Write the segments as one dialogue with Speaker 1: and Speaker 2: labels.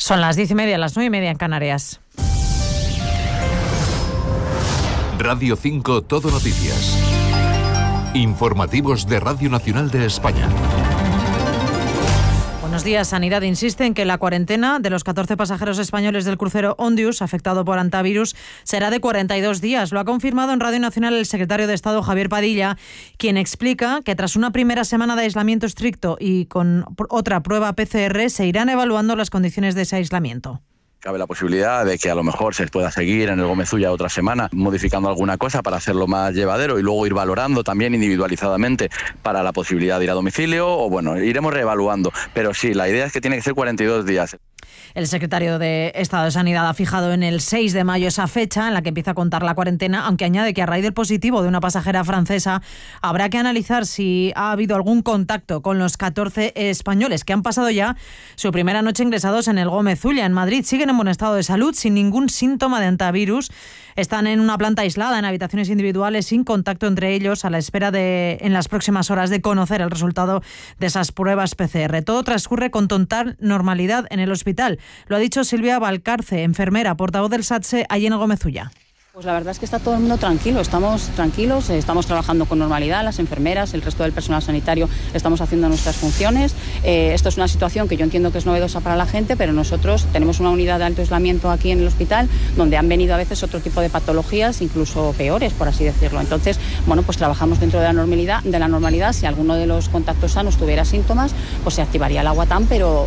Speaker 1: Son las 10:30, las 9:30 en Canarias.
Speaker 2: Radio 5 Todo Noticias. Informativos de Radio Nacional de España.
Speaker 1: Buenos días. Sanidad insiste en que la cuarentena de los 14 pasajeros españoles del crucero Ondius, afectado por hantavirus, será de 42 días. Lo ha confirmado en Radio Nacional el secretario de Estado, Javier Padilla, quien explica que tras una primera semana de aislamiento estricto y con otra prueba PCR, se irán evaluando las condiciones de ese aislamiento.
Speaker 3: Cabe la posibilidad de que a lo mejor se pueda seguir en el Gómez Ulla otra semana modificando alguna cosa para hacerlo más llevadero y luego ir valorando también individualizadamente para la posibilidad de ir a domicilio o bueno, iremos reevaluando. Pero sí, la idea es que tiene que ser 42 días.
Speaker 1: El secretario de Estado de Sanidad ha fijado en el 6 de mayo esa fecha en la que empieza a contar la cuarentena, aunque añade que a raíz del positivo de una pasajera francesa habrá que analizar si ha habido algún contacto con los 14 españoles que han pasado ya su primera noche ingresados en el Gómez Ulla, en Madrid. Siguen en buen estado de salud, sin ningún síntoma de hantavirus. Están en una planta aislada, en habitaciones individuales, sin contacto entre ellos, a la espera de, en las próximas horas, de conocer el resultado de esas pruebas PCR. Todo transcurre con total normalidad en el hospital. Lo ha dicho Silvia Valcarce, enfermera, portavoz del SATSE, allí en el Gómez Ulla.
Speaker 4: Pues la verdad es que está todo el mundo tranquilo, estamos tranquilos, estamos trabajando con normalidad, las enfermeras, el resto del personal sanitario estamos haciendo nuestras funciones. Esto es una situación que yo entiendo que es novedosa para la gente, pero nosotros tenemos una unidad de alto aislamiento aquí en el hospital donde han venido a veces otro tipo de patologías, incluso peores, por así decirlo. Entonces, bueno, pues trabajamos dentro de la normalidad. Si alguno de los contactos sanos tuviera síntomas, pues se activaría el aguatán, pero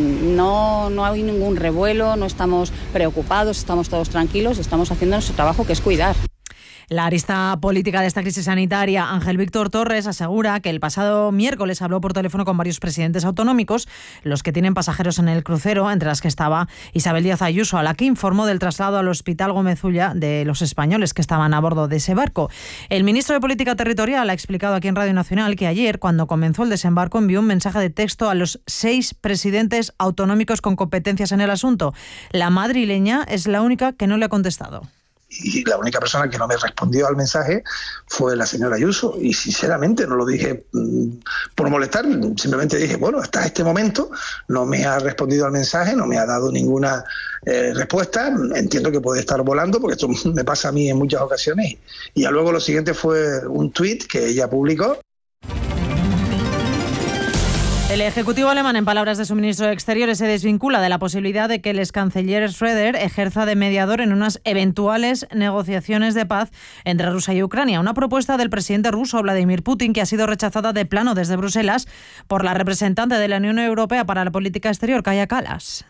Speaker 4: no hay ningún revuelo, no estamos preocupados, estamos todos tranquilos, estamos haciendo nuestro trabajo, que es cuidar.
Speaker 1: La arista política de esta crisis sanitaria, Ángel Víctor Torres, asegura que el pasado miércoles habló por teléfono con varios presidentes autonómicos, los que tienen pasajeros en el crucero, entre las que estaba Isabel Díaz Ayuso, a la que informó del traslado al Hospital Gómez Ulla de los españoles que estaban a bordo de ese barco. El ministro de Política Territorial ha explicado aquí en Radio Nacional que ayer, cuando comenzó el desembarco, envió un mensaje de texto a los 6 presidentes autonómicos con competencias en el asunto. La madrileña es la única que no le ha contestado.
Speaker 5: Y la única persona que no me respondió al mensaje fue la señora Ayuso, y sinceramente no lo dije por molestar, simplemente dije, bueno, hasta este momento no me ha respondido al mensaje, no me ha dado ninguna respuesta. Entiendo que puede estar volando, porque esto me pasa a mí en muchas ocasiones. Y ya luego lo siguiente fue un tuit que ella publicó.
Speaker 1: El Ejecutivo alemán, en palabras de su ministro de Exteriores, se desvincula de la posibilidad de que el excanciller Schröder ejerza de mediador en unas eventuales negociaciones de paz entre Rusia y Ucrania. Una propuesta del presidente ruso, Vladimir Putin, que ha sido rechazada de plano desde Bruselas por la representante de la Unión Europea para la política exterior, Kaja Kallas.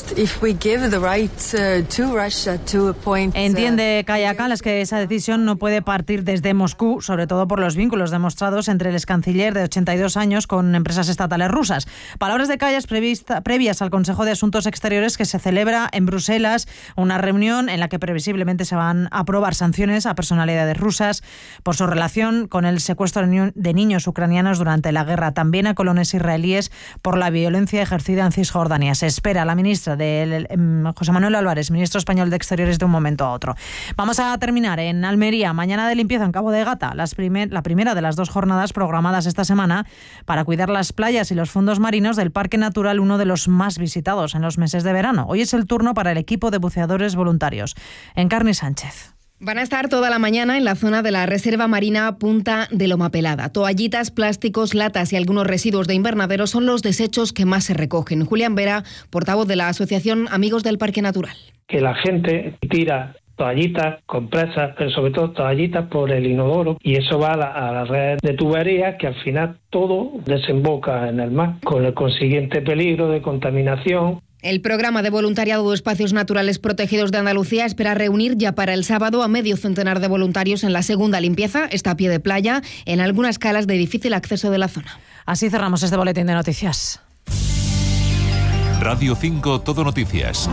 Speaker 1: Entiende Kaja Kallas que esa decisión no puede partir desde Moscú, sobre todo por los vínculos demostrados entre el excanciller de 82 años con empresas estatales rusas. Palabras de Kallas previas al Consejo de Asuntos Exteriores que se celebra en Bruselas, una reunión en la que previsiblemente se van a aprobar sanciones a personalidades rusas por su relación con el secuestro de niños ucranianos durante la guerra, también a colonos israelíes por la violencia ejercida en Cisjordania. Se espera la ministra José Manuel Álvarez, ministro español de Exteriores, de un momento a otro. Vamos a terminar en Almería. Mañana de limpieza en Cabo de Gata, la primera de las 2 jornadas programadas esta semana para cuidar las playas y los fondos marinos del Parque Natural, uno de los más visitados en los meses de verano. Hoy es el turno para el equipo de buceadores voluntarios. Encarni Sánchez.
Speaker 6: Van a estar toda la mañana en la zona de la Reserva Marina Punta de Loma Pelada. Toallitas, plásticos, latas y algunos residuos de invernadero son los desechos que más se recogen. Julián Vera, portavoz de la Asociación Amigos del Parque Natural.
Speaker 7: Que la gente tira toallitas, compresas, pero sobre todo toallitas por el inodoro, y eso va a la red de tuberías, que al final todo desemboca en el mar, con el consiguiente peligro de contaminación.
Speaker 6: El programa de voluntariado de Espacios Naturales Protegidos de Andalucía espera reunir ya para el sábado a medio centenar de voluntarios en la segunda limpieza, esta a pie de playa, en algunas calas de difícil acceso de la zona.
Speaker 1: Así cerramos este boletín de noticias.
Speaker 2: Radio 5 Todo Noticias.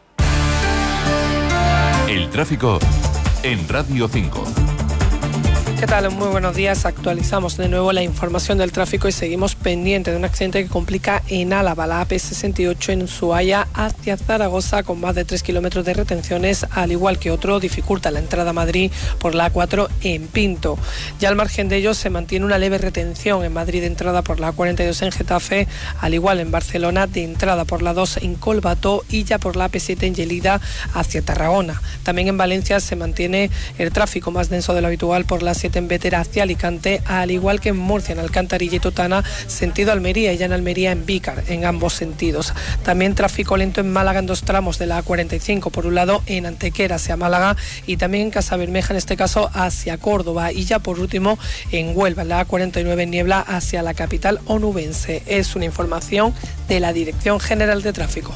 Speaker 2: El tráfico en Radio 5.
Speaker 8: ¿Qué tal? Muy buenos días. Actualizamos de nuevo la información del tráfico y seguimos pendiente de un accidente que complica en Álava, la AP68 en Ushuaia hacia Zaragoza, con más de 3 kilómetros de retenciones, al igual que otro dificulta la entrada a Madrid por la A4 en Pinto. Ya al margen de ello se mantiene una leve retención en Madrid de entrada por la A42 en Getafe, al igual en Barcelona de entrada por la 2 en Colbató y ya por la AP7 en Lleida hacia Tarragona. También en Valencia se mantiene el tráfico más denso de lo habitual por la 7 en Bétera hacia Alicante, al igual que en Murcia, en Alcantarilla y Totana, sentido Almería, y ya en Almería en Vícar, en ambos sentidos. También tráfico lento en Málaga en dos tramos de la A45, por un lado en Antequera hacia Málaga y también en Casabermeja, en este caso hacia Córdoba, y ya por último en Huelva, en la A49 en Niebla hacia la capital onubense. Es una información de la Dirección General de Tráfico.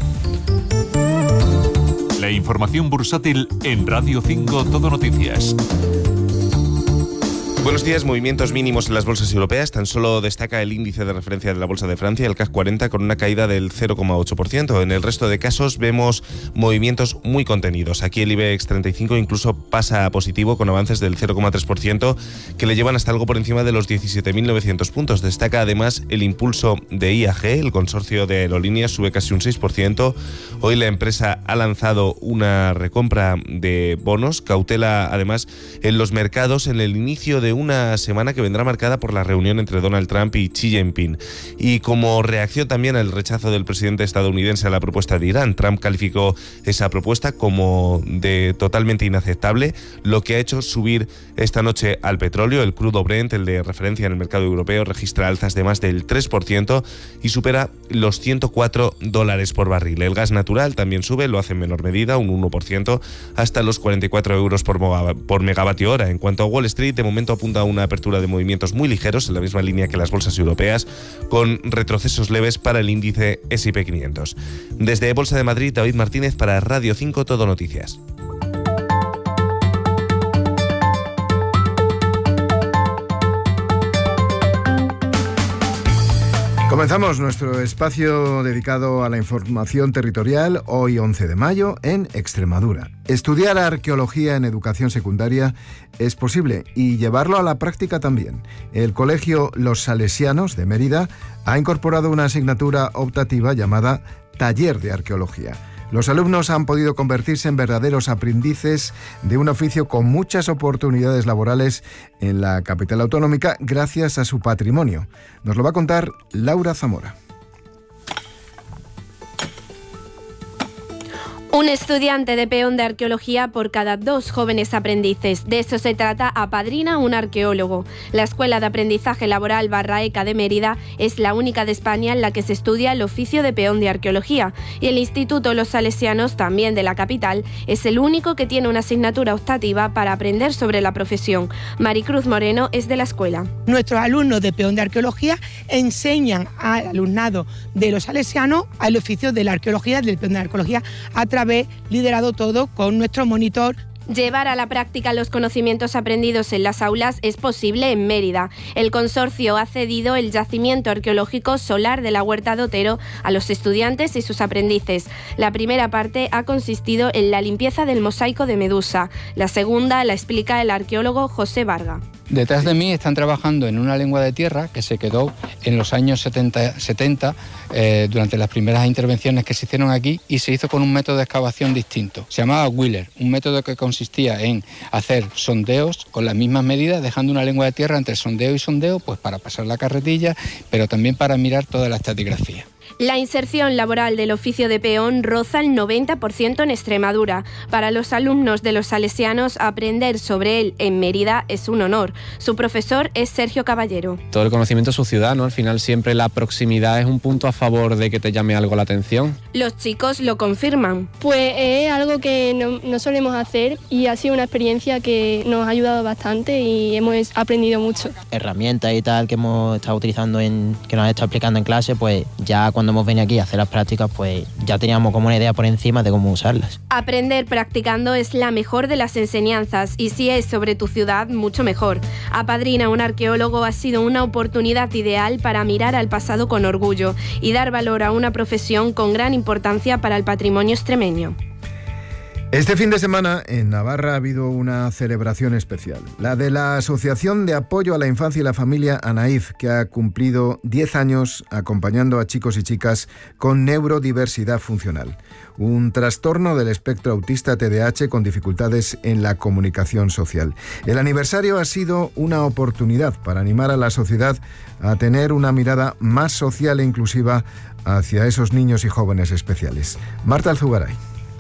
Speaker 2: La información bursátil en Radio 5 Todo Noticias.
Speaker 9: Buenos días. Movimientos mínimos en las bolsas europeas. Tan solo destaca el índice de referencia de la Bolsa de Francia, el CAC 40, con una caída del 0,8%. En el resto de casos vemos movimientos muy contenidos. Aquí el IBEX 35 incluso pasa a positivo, con avances del 0,3%, que le llevan hasta algo por encima de los 17.900 puntos. Destaca además el impulso de IAG, el consorcio de aerolíneas, sube casi un 6%. Hoy la empresa ha lanzado una recompra de bonos, cautela además en los mercados en el inicio de una semana que vendrá marcada por la reunión entre Donald Trump y Xi Jinping. Y como reacción también al rechazo del presidente estadounidense a la propuesta de Irán, Trump calificó esa propuesta como de totalmente inaceptable, lo que ha hecho subir esta noche al petróleo. El crudo Brent, el de referencia en el mercado europeo, registra alzas de más del 3% y supera los $104 por barril. El gas natural también sube, lo hace en menor medida, un 1%, hasta los 44 euros por megavatio hora. En cuanto a Wall Street, de momento apunta a una apertura de movimientos muy ligeros, en la misma línea que las bolsas europeas, con retrocesos leves para el índice S&P 500. Desde Bolsa de Madrid, David Martínez para Radio 5 Todo Noticias.
Speaker 10: Comenzamos nuestro espacio dedicado a la información territorial hoy 11 de mayo en Extremadura. Estudiar arqueología en educación secundaria es posible y llevarlo a la práctica también. El Colegio Los Salesianos de Mérida ha incorporado una asignatura optativa llamada Taller de Arqueología. Los alumnos han podido convertirse en verdaderos aprendices de un oficio con muchas oportunidades laborales en la capital autonómica gracias a su patrimonio. Nos lo va a contar Laura Zamora.
Speaker 11: Un estudiante de peón de arqueología por cada 2 jóvenes aprendices. De eso se trata Apadrina un arqueólogo. La Escuela de Aprendizaje Laboral Barraeca de Mérida es la única de España en la que se estudia el oficio de peón de arqueología. Y el Instituto Los Salesianos, también de la capital, es el único que tiene una asignatura optativa para aprender sobre la profesión. Maricruz Moreno es de la escuela.
Speaker 12: Nuestros alumnos de peón de arqueología enseñan al alumnado de Los Salesianos al oficio de la arqueología, del peón de arqueología, a través liderado todo con nuestro monitor.
Speaker 11: Llevar a la práctica los conocimientos aprendidos en las aulas es posible en Mérida. El consorcio ha cedido el yacimiento arqueológico solar de la Huerta de Otero a los estudiantes y sus aprendices. La primera parte ha consistido en la limpieza del mosaico de Medusa. La segunda la explica el arqueólogo José Varga.
Speaker 13: Detrás de mí están trabajando en una lengua de tierra que se quedó en los años 70 durante las primeras intervenciones que se hicieron aquí, y se hizo con un método de excavación distinto. Se llamaba Wheeler, un método que consistía en hacer sondeos con las mismas medidas, dejando una lengua de tierra entre sondeo y sondeo, pues para pasar la carretilla, pero también para mirar toda la estratigrafía.
Speaker 11: La inserción laboral del oficio de peón roza el 90% en Extremadura. Para los alumnos de Los Salesianos, aprender sobre él en Mérida es un honor. Su profesor es Sergio Caballero.
Speaker 14: Todo el conocimiento es su ciudad, ¿no? Al final siempre la proximidad es un punto a favor de que te llame algo la atención.
Speaker 11: Los chicos lo confirman.
Speaker 15: Pues es algo que no solemos hacer y ha sido una experiencia que nos ha ayudado bastante y hemos aprendido mucho.
Speaker 16: Herramientas y tal que hemos estado utilizando, que nos han estado explicando en clase, pues ya cuando hemos venido aquí a hacer las prácticas, pues ya teníamos como una idea por encima de cómo usarlas.
Speaker 11: Aprender practicando es la mejor de las enseñanzas, y si es sobre tu ciudad, mucho mejor. Apadrina un arqueólogo ha sido una oportunidad ideal para mirar al pasado con orgullo y dar valor a una profesión con gran importancia para el patrimonio extremeño.
Speaker 10: Este fin de semana en Navarra ha habido una celebración especial, la de la Asociación de Apoyo a la Infancia y la Familia ANAIF, que ha cumplido 10 años acompañando a chicos y chicas con neurodiversidad funcional, un trastorno del espectro autista TDAH con dificultades en la comunicación social. El aniversario ha sido una oportunidad para animar a la sociedad a tener una mirada más social e inclusiva hacia esos niños y jóvenes especiales. Marta Alzugaray.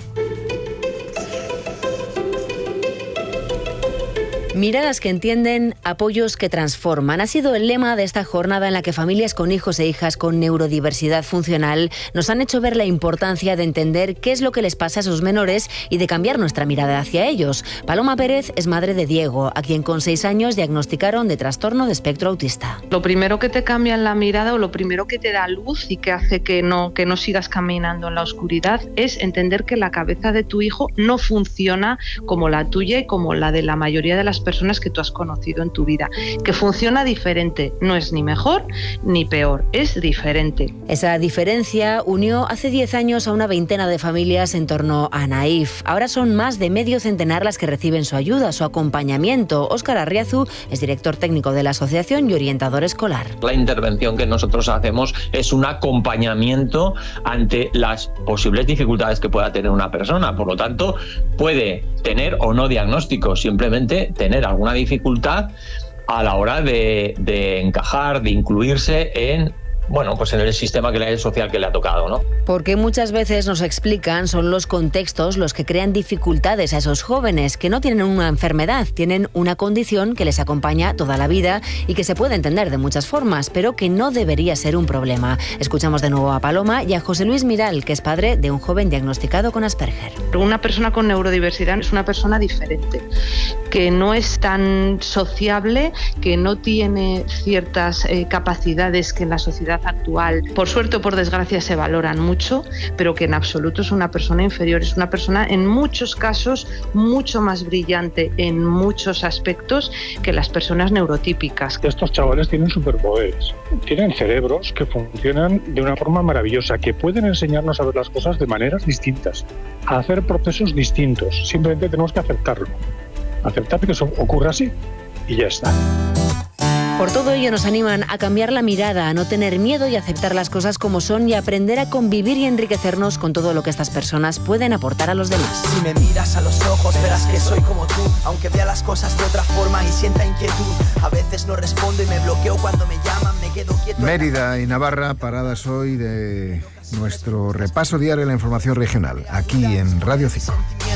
Speaker 17: Miradas que entienden, apoyos que transforman. Ha sido el lema de esta jornada en la que familias con hijos e hijas con neurodiversidad funcional nos han hecho ver la importancia de entender qué es lo que les pasa a esos menores y de cambiar nuestra mirada hacia ellos. Paloma Pérez es madre de Diego, a quien con 6 años diagnosticaron de trastorno de espectro autista.
Speaker 18: Lo primero que te cambia en la mirada o lo primero que te da luz y que hace que no sigas caminando en la oscuridad es entender que la cabeza de tu hijo no funciona como la tuya y como la de la mayoría de las personas que tú has conocido en tu vida, que funciona diferente, no es ni mejor ni peor, es diferente.
Speaker 17: Esa diferencia unió hace 10 años a una veintena de familias en torno a ANAIF. Ahora son más de medio centenar las que reciben su ayuda, su acompañamiento. Óscar Arriazu es director técnico de la asociación y orientador escolar.
Speaker 19: La intervención que nosotros hacemos es un acompañamiento ante las posibles dificultades que pueda tener una persona. Por lo tanto, puede tener o no diagnóstico, simplemente tener alguna dificultad a la hora de encajar, de incluirse en el sistema social que le ha tocado, ¿no?
Speaker 17: Porque muchas veces nos explican, son los contextos los que crean dificultades a esos jóvenes que no tienen una enfermedad, tienen una condición que les acompaña toda la vida y que se puede entender de muchas formas, pero que no debería ser un problema. Escuchamos de nuevo a Paloma y a José Luis Miral, que es padre de un joven diagnosticado con Asperger.
Speaker 18: Una persona con neurodiversidad es una persona diferente, que no es tan sociable, que no tiene ciertas capacidades que en la sociedad actual, por suerte o por desgracia, se valoran mucho, pero que en absoluto es una persona inferior, es una persona en muchos casos mucho más brillante en muchos aspectos que las personas neurotípicas.
Speaker 20: Estos chavales tienen superpoderes, tienen cerebros que funcionan de una forma maravillosa, que pueden enseñarnos a ver las cosas de maneras distintas, a hacer procesos distintos. Simplemente tenemos que aceptarlo, aceptar que eso ocurra así y ya está.
Speaker 17: Por todo ello nos animan a cambiar la mirada, a no tener miedo y aceptar las cosas como son y aprender a convivir y enriquecernos con todo lo que estas personas pueden aportar a los demás.
Speaker 21: Si me miras a los ojos verás que soy como tú, aunque vea las cosas de otra forma y sienta inquietud. A veces no respondo y me bloqueo cuando me llaman, me quedo quieto.
Speaker 10: Mérida y Navarra, paradas hoy de nuestro repaso diario de la información regional, aquí en Radio 5.